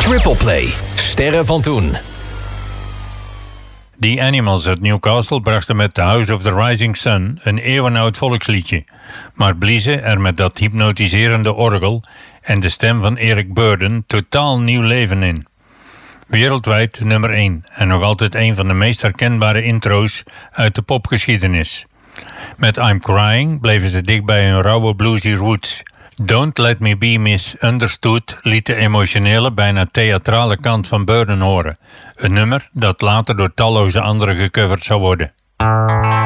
Triple Play. Sterren van toen. The Animals uit Newcastle brachten met The House of the Rising Sun een eeuwenoud volksliedje, maar bliezen er met dat hypnotiserende orgel en de stem van Eric Burdon totaal nieuw leven in. Wereldwijd nummer 1 en nog altijd een van de meest herkenbare intro's uit de popgeschiedenis. Met I'm Crying bleven ze dicht bij hun rauwe bluesy roots. Don't Let Me Be Misunderstood liet de emotionele, bijna theatrale kant van Burdon horen. Een nummer dat later door talloze anderen gecoverd zou worden.